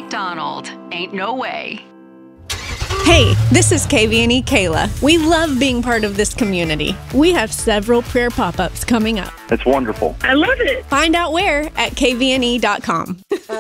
McDonald. Ain't no way. Hey, this is KVNE Kayla. We love being part of this community. We have several prayer pop-ups coming up. It's wonderful. I love it. Find out where at kvne.com.